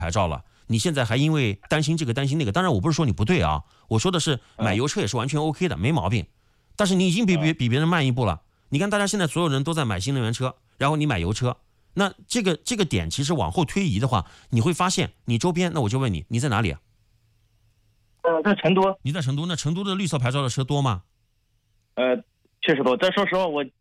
牌照了，你现在还因为担心这个担心那个，当然我不是说你不对啊，我说的是买油车也是完全 OK 的，没毛病。但是你已经比别人慢一步了。你看大家现在所有人都在买新能源车，然后你买油车，那这个点其实往后推移的话，你会发现你周边，那我就问你，你在哪里啊？ 在成都。 你在成都，那成都的绿色牌照的车多吗？ 确实多。但说实话，我